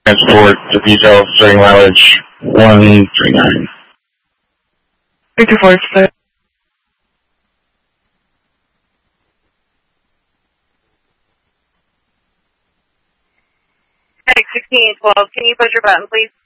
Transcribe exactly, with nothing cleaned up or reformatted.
Transport to detail starting mileage one three nine. Victor Force, sir. sixteen twelve, can you push your button, please?